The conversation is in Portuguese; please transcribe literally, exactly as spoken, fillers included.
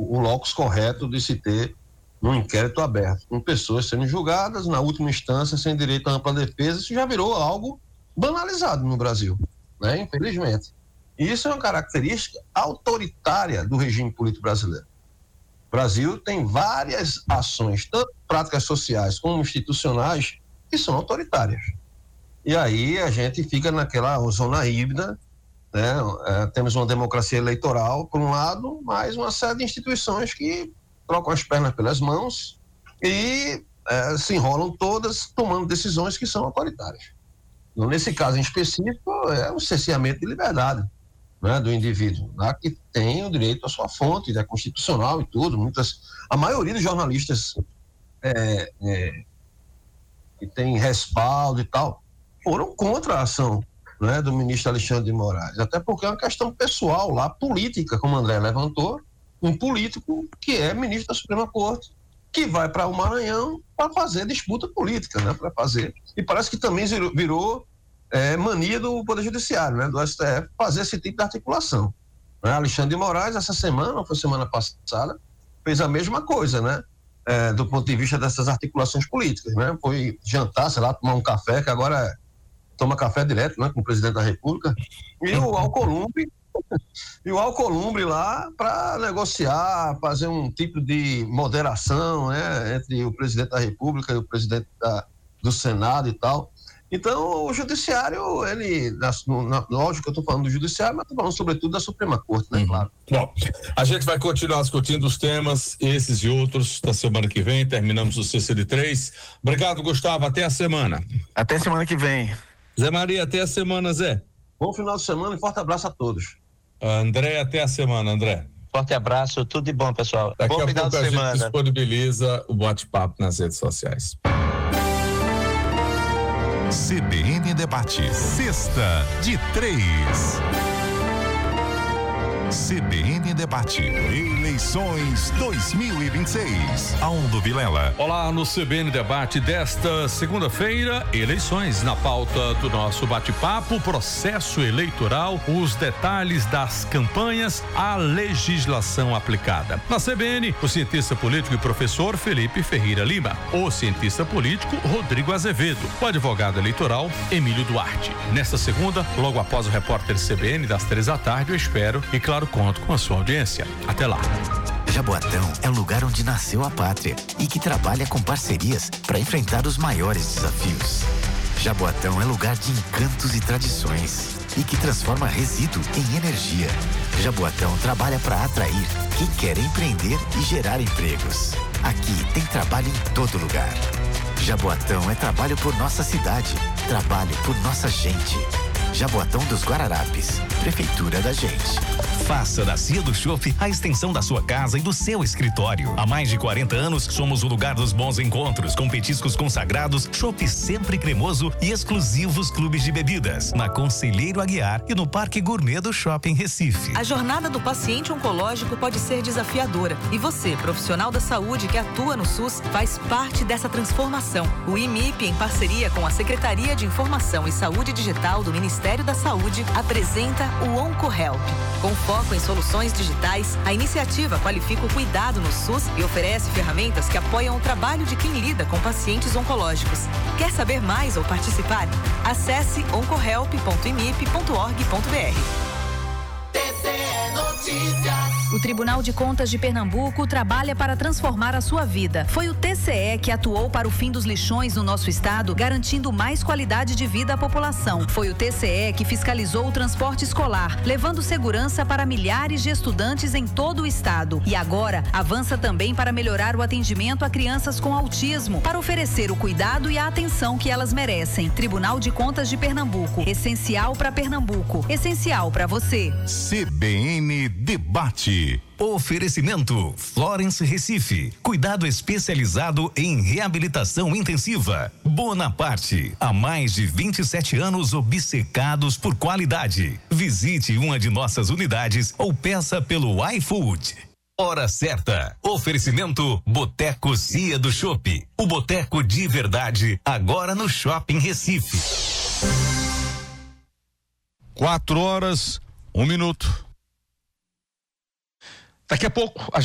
o, o locus correto de se ter um inquérito aberto, com pessoas sendo julgadas, na última instância, sem direito à ampla defesa. Isso já virou algo banalizado no Brasil, né? Infelizmente. E isso é uma característica autoritária do regime político brasileiro. O Brasil tem várias ações, tanto práticas sociais como institucionais, que são autoritárias. E aí a gente fica naquela zona híbrida, né? É, temos uma democracia eleitoral, por um lado, mas uma série de instituições que trocam as pernas pelas mãos e é, se enrolam todas tomando decisões que são autoritárias. Então, nesse caso em específico, é um cerceamento de liberdade, né, do indivíduo, né, que tem o direito à sua fonte, é constitucional e tudo. Muitas, a maioria dos jornalistas é, é, que tem respaldo e tal, foram contra a ação, né, do ministro Alexandre de Moraes, até porque é uma questão pessoal lá, política, como o André levantou, um político que é ministro da Suprema Corte, que vai para o Maranhão para fazer disputa política, né, para fazer, e parece que também virou, virou é, mania do Poder Judiciário, né, do S T F, fazer esse tipo de articulação, né? Alexandre de Moraes, essa semana, ou foi semana passada, fez a mesma coisa, né, é, do ponto de vista dessas articulações políticas, né, foi jantar, sei lá, tomar um café, que agora toma café direto, né, com o presidente da República, e o Alcolumbre e o Alcolumbre lá para negociar, fazer um tipo de moderação, né, entre o presidente da República e o presidente da, do Senado e tal. Então, o judiciário, ele, na, na, lógico que eu estou falando do judiciário, mas estou falando sobretudo da Suprema Corte, né, uhum. Claro. Bom, a gente vai continuar discutindo os temas, esses e outros, da semana que vem. Terminamos o C C D três. Obrigado, Gustavo, até a semana. Até semana que vem. Zé Maria, até a semana, Zé. Bom final de semana e forte abraço a todos. André, até a semana, André. Forte abraço, tudo de bom, pessoal. Daqui bom a final pouco de a semana. gente disponibiliza o bate-papo nas redes sociais. C B N Debate, sexta de três. C B N Debate, eleições dois mil e vinte e seis. Aldo Vilela. Olá, no C B N Debate desta segunda-feira, eleições na pauta do nosso bate-papo, processo eleitoral, os detalhes das campanhas, a legislação aplicada. Na C B N, o cientista político e professor Felipe Ferreira Lima, o cientista político Rodrigo Azevedo, o advogado eleitoral Emílio Duarte. Nesta segunda, logo após o repórter C B N das três da tarde, eu espero e claro, conto com a sua audiência. Até lá. Jaboatão é o lugar onde nasceu a pátria e que trabalha com parcerias para enfrentar os maiores desafios. Jaboatão é lugar de encantos e tradições e que transforma resíduo em energia. Jaboatão trabalha para atrair quem quer empreender e gerar empregos. Aqui tem trabalho em todo lugar. Jaboatão é trabalho por nossa cidade, trabalho por nossa gente. Jaboatão dos Guararapes, Prefeitura da gente. Faça da Cia do Chopp a extensão da sua casa e do seu escritório. Há mais de quarenta anos, somos o lugar dos bons encontros, com petiscos consagrados, chopp sempre cremoso e exclusivos clubes de bebidas. Na Conselheiro Aguiar e no Parque Gourmet do Shopping Recife. A jornada do paciente oncológico pode ser desafiadora e você, profissional da saúde que atua no SUS, faz parte dessa transformação. O I M I P, em parceria com a Secretaria de Informação e Saúde Digital do Ministério da Saúde, apresenta o OncoHelp. Com foco em soluções digitais, a iniciativa qualifica o cuidado no SUS e oferece ferramentas que apoiam o trabalho de quem lida com pacientes oncológicos. Quer saber mais ou participar? Acesse oncohelp ponto imip ponto org ponto br. O Tribunal de Contas de Pernambuco trabalha para transformar a sua vida. Foi o T C E que atuou para o fim dos lixões no nosso estado, garantindo mais qualidade de vida à população. Foi o T C E que fiscalizou o transporte escolar, levando segurança para milhares de estudantes em todo o estado. E agora avança também para melhorar o atendimento a crianças com autismo, para oferecer o cuidado e a atenção que elas merecem. Tribunal de Contas de Pernambuco. Essencial para Pernambuco. Essencial para você. C B N Debate. Oferecimento Florence Recife, cuidado especializado em reabilitação intensiva. Bonaparte, há mais de vinte e sete anos obcecados por qualidade. Visite uma de nossas unidades ou peça pelo iFood. Hora certa. Oferecimento Boteco Cia do Chopp. O boteco de verdade, agora no Shopping Recife. Quatro horas, um minuto. Daqui a pouco a